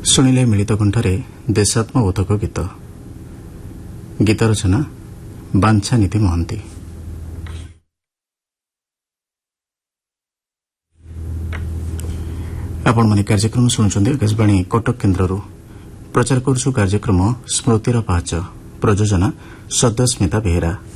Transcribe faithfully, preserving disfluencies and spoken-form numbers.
ଶୁଣିଲେ ମିଳିତ କଣ୍ଠରେ ଦେଶାତ୍ମବୋଧକ ଗୀତ। ଗୀତ ରଚନା ବାଞ୍ଛାନିଧି ମହାନ୍ତି। ଆପଣମାନେ କାର୍ଯ୍ୟକ୍ରମ ଶୁଣୁଛନ୍ତି ଆକାଶବାଣୀ କଟକ କେନ୍ଦ୍ରରୁ। ପ୍ରଚାର କରୁଛୁ କାର୍ଯ୍ୟକ୍ରମ ସ୍ମୃତିର ପାହାଚ। ପ୍ରଯୋଜନା ସଦ୍ୟସ୍ମିତା ବେହେରା।